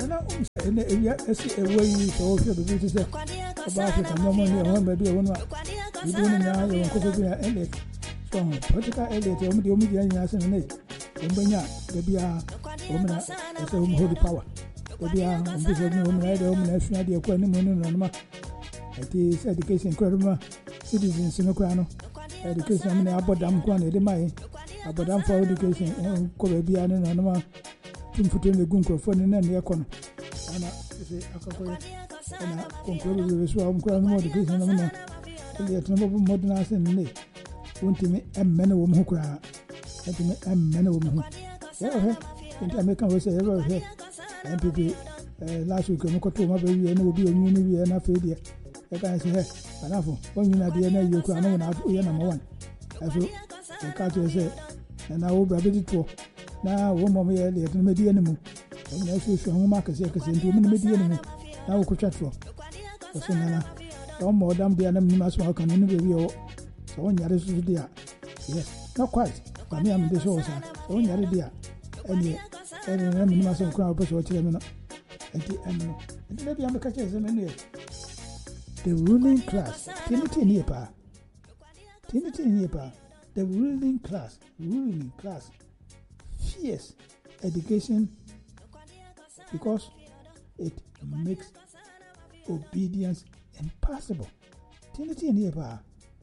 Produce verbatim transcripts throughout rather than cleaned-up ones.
na um say na ewia esi ewe so so be be say about it no money e won baby e won wa we do na ya won ko be ya ele so political ele te o mi o mi ya nya se na o mbanya baby a o mi na say o hold power baby a o bi se o mi na de o mi na sua de ko ni mo no no ma it is education ko ma citizens no ko ano education mi na abodam ko na de mai abodam for education ko baby a no no ma tumfuto ne gunko fo ne na ne kono ana se akakoye ana konkoro be so am ko no education no na ile to mo modern sen ne wontimi emmene wo mo kura wontimi emmene wo mo ya he inta american we say ever he M P P last week mo ko to ma be wi na obi onyu ni wi na fe dia e ka se he anafo onyu na dia na yi kura no na o ye number one aso e ka to se na wo bra be di to na wo mo me ye le to me die ne mu o na so so ho ma ka se ka se ndu me me die ne mu na wo ko twatfo o se na na o mo dam dia na me ma so ka no be wi o so on yare so dia yes not quite but me am de so sa so on yare dia any any na me ma so ko na so chire me no enti eno enti le dia me ka che se me ne the ruling class tiniti ni pa tiniti ni pa the ruling class ruling class fears education because it makes obedience impossible. Tiniti ni pa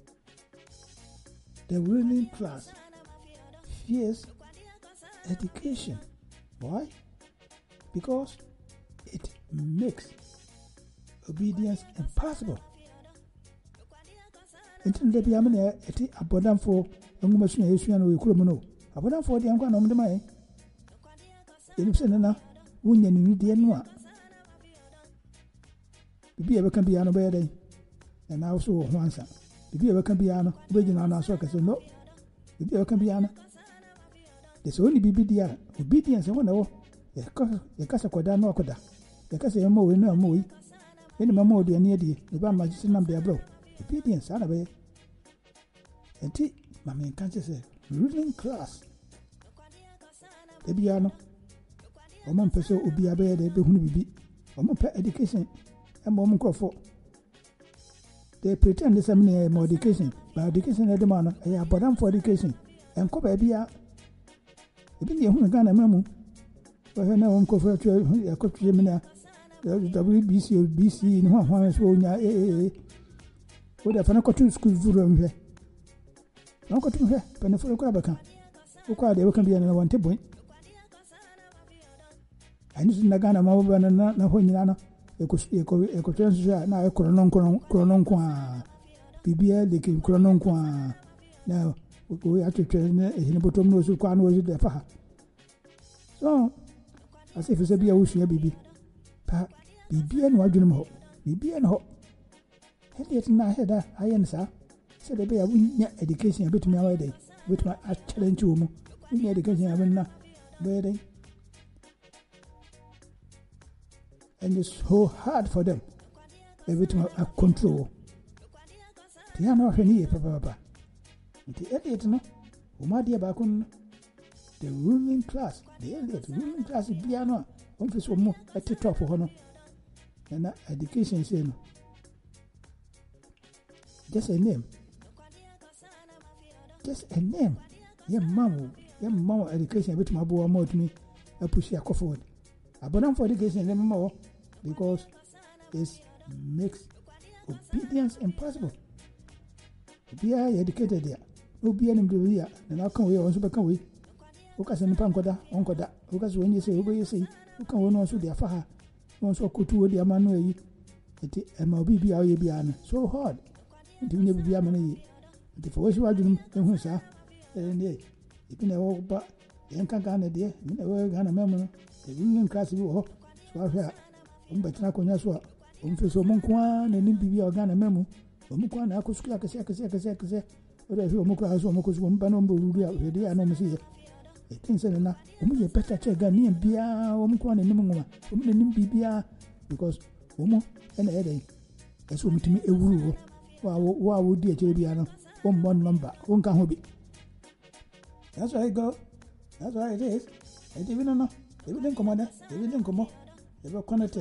the ruling class fears education. Why? Because it makes obedience impossible. Until the Biamina, it is abundant for young machine, and we could know. Abundant for the young one on the mind. In Senna, Union in the Noir. The beer can be on a bed, and also once. The beer can be on original our circus. No, the beer can be on. There's only be the obedience. I wonder, the Casa Coda no Coda, the Casa Mo in a movie. Any more dear near the Magician of their bro. Obedience, out of it. And tea, my main cancer say, ruling class. The piano. A man person will be a bed, they be who be. A man pet education, and woman call for. They pretend this seminary more education, but education at the manner, I have bottom for education, and copy be a. If you want to get a memo, but I know uncle for a country seminar. W B C or B C in one one so nya eh eh o da fana ko tu school vuro mhwe na ko tu mhwe pene fo ko abaka o ko ade o kan biya na one table ani sun daga na mawo bana na na ho nyina no e ko e ko e ko tren so na e ko non ko ko non ko a bibia de ke ko non ko a na o ya tu tren na e ni botom no so ko anu o de fa so as if se bia wo sua bibi Bibi and Wajum ho, Bibi and ho. Had it in my head, I answer. Said the bear win education a bit me away day, with my challenge to win education I win now, birthday. And it's so hard for them, every time I control. The answer here, Papa. The idiot, no, who my dear Bakun, the ruling class, the idiot, ruling class is piano. Office or more at the top for honor. And that education say no. Just a name. Just a name. Yeah, mamma. Yeah, mamma education with my boy more to me. I push your forward. I bought for education anymore because it makes obedience impossible. Be educated there. No be any do here. And I'll come away on super come away. Lucas and Pankoda, Onkoda. Lucas when you say, over you say. Kan won also their faha won so kutu the amano yi eti ema obi bia oye bia na so hard enti ne bia amano yi enti for wasi wadunum ehun sa eh ne ipi na wo ba yen kan kan de ne wo ga na memo e yin class bi wo so ahia o mbetina konya so o mfeso mo kwa na ni bibia o ga na memo o mo kwa na akosuku akese akese akese akese o de fi o mo kwa so o mo kosuku mba no mbo ruru a de ya no mo si etin se na o mo ye better che ga ni bia o mo kwa na ni mo ngoma o mo ni bibia because o mo ena e dey eso o mitimi ewuru wo wa wa wo di e che bia no o mo number o nka ho bi. That's why I go. That's why it is. I didn't know. Everything come on there. Everything come on. yɛbɛkɔnɛtɛ